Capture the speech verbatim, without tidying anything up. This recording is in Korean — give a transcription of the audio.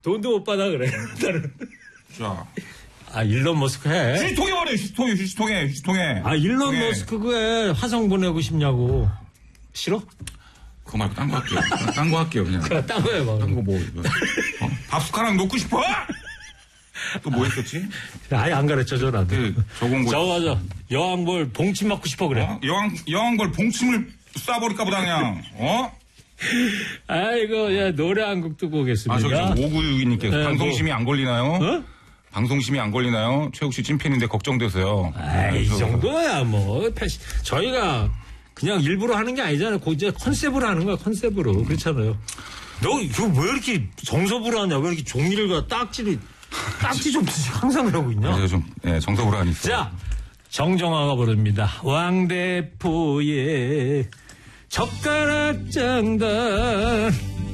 돈도 못 받아 그래. 나는. 자. 아 일론 머스크 해. 휴지통에 말해. 휴지통에 휴지통에 휴지통에. 아 일론 머스크 그에 화성 보내고 싶냐고. 싫어? 그거 말고 딴 거 할게요. 딴 거 할게요 그냥. 그래 딴 거야 뭐. 딴 거 뭐. 어? 밥 숟가락 놓고 싶어? 또 뭐 했었지? 아예 안 가르쳐줘 나도. 그, 저건 거. 저 맞아. 여왕벌 봉침 맞고 싶어 그래. 어? 여왕 여왕벌 봉침을 쏴버릴까 보다 그냥. 어? 아이고 야 노래 한 곡 듣고 오겠습니다. 아 저기 오구육이님께서 네, 방송심이 뭐. 안 걸리나요? 어? 방송심이 안 걸리나요? 최욱 씨 찐팬인데 걱정돼서요. 아이 이 정도야 뭐. 패시, 저희가 그냥 일부러 하는 게 아니잖아요. 그 이제 컨셉으로 하는 거야 컨셉으로. 그렇잖아요. 너 이거 왜 이렇게 정섭으로 하냐? 왜 이렇게 종이를 가 딱지를 딱지 좀 항상 그러고 있냐? 그래서 좀 예, 정석으로 하니까. 자 정정화가 부릅니다. 왕대포의 젓가락 장단.